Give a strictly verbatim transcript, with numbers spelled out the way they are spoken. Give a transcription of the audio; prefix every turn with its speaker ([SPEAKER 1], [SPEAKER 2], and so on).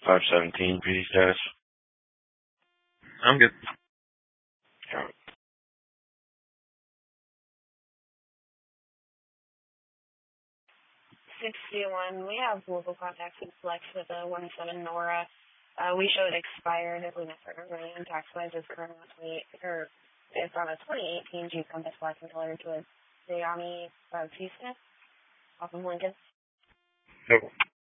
[SPEAKER 1] five seventeen P D status.
[SPEAKER 2] I'm good.
[SPEAKER 1] Alright.
[SPEAKER 3] sixty-one, we have local contacts in Flex with a one seven Nora. Uh, we showed expired. I believe my partner running tax wise is currently on twenty or it's on a twenty eighteen Jeep Compass Black and colored to a Xiaomi uh, T-Smith off of Lincoln.
[SPEAKER 1] Nope.